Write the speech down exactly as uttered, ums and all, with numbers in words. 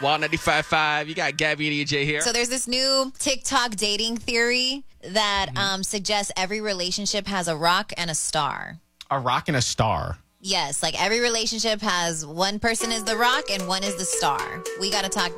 Wild ninety-five point five. You got Gabby and E J here. So there's this new TikTok dating theory that mm-hmm. um, suggests every relationship has a rock and a star. A rock and a star. Yes, like every relationship has one person is the rock and one is the star. We got to talk